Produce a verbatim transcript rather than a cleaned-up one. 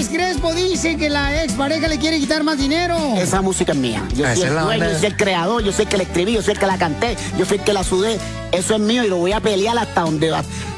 Elvis Crespo dice que la ex pareja le quiere quitar más dinero. Esa música es mía. Yo soy el dueño, yo soy el creador, yo soy el que la escribí, yo soy el que la canté, yo soy el que la sudé. Eso es mío y lo voy a pelear hasta donde,